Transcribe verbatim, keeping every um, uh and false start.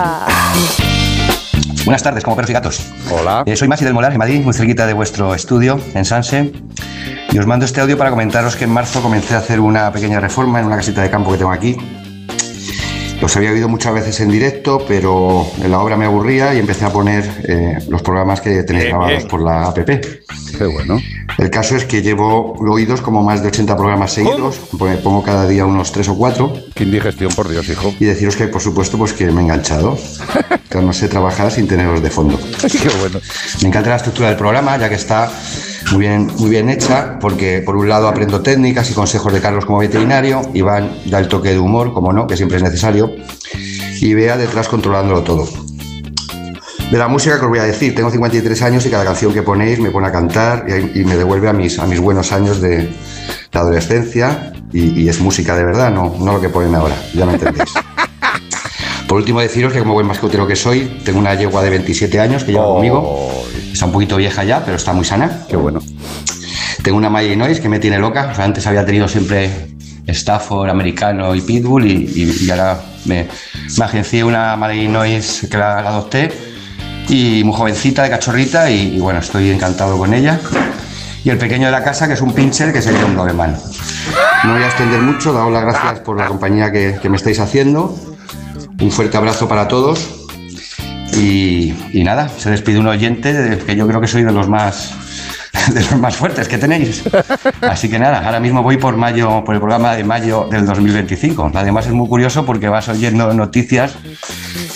Buenas tardes, como perros y gatos. Hola. Eh, soy Masi del Molar, en Madrid, muy cerquita de vuestro estudio, en Sanse. Y os mando este audio para comentaros que en marzo comencé a hacer una pequeña reforma en una casita de campo que tengo aquí. Los había oído muchas veces en directo, pero en la obra me aburría y empecé a poner eh, los programas que tenéis Bien, grabados bien. por la app. Qué bueno. El caso es que llevo oídos como más de ochenta programas seguidos, me pongo cada día unos tres o cuatro, Qué indigestión, por Dios, hijo. y deciros que, por supuesto, pues que me he enganchado. Que no sé trabajar sin teneros de fondo. Qué bueno. Me encanta la estructura del programa, ya que está muy bien, muy bien hecha, porque por un lado aprendo técnicas y consejos de Carlos como veterinario, Iván da el toque de humor, como no, que siempre es necesario, y Bea detrás controlándolo todo. De la música que os voy a decir, tengo cincuenta y tres años y cada canción que ponéis me pone a cantar y, y me devuelve a mis, a mis buenos años de, de adolescencia, y, y es música de verdad, no, no lo que ponen ahora, ya me entendéis. Por último, deciros que como buen mascotero que soy, tengo una yegua de veintisiete años que lleva Oh. conmigo. Está un poquito vieja ya, pero está muy sana. Qué bueno. Tengo una Malinois que me tiene loca. O sea, antes había tenido siempre Stafford, americano y Pitbull, y, y, y ahora me, me agencié una Malinois que la, la adopté, y muy jovencita, de cachorrita, y, y bueno, estoy encantado con ella. Y el pequeño de la casa, que es un pincher, que sería un Doberman. No voy a extender mucho, daos las gracias por la compañía que, que me estáis haciendo. Un fuerte abrazo para todos. Y, y nada, se despide un oyente de- que yo creo que soy de los más de los más fuertes que tenéis. Así que nada, ahora mismo voy por mayo, por el programa de mayo del dos mil veinticinco. Además es muy curioso porque vas oyendo noticias